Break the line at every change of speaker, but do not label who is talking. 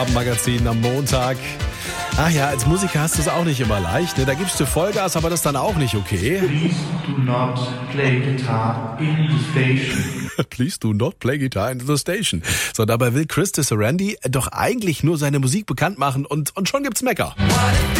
Magazin am Montag. Ach ja, als Musiker hast du es auch nicht immer leicht. Ne? Da gibst du Vollgas, aber das ist dann auch nicht okay.
Please do not play guitar in the station.
Please do not play guitar in the station. So, dabei will Chris Sarandon doch eigentlich nur seine Musik bekannt machen und schon gibt's Mecker.